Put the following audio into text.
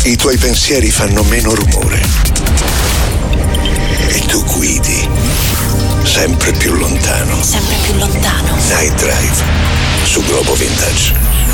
I tuoi pensieri fanno meno rumore. E tu guidi sempre più lontano. Sempre più lontano. Night Drive su Globo Vintage.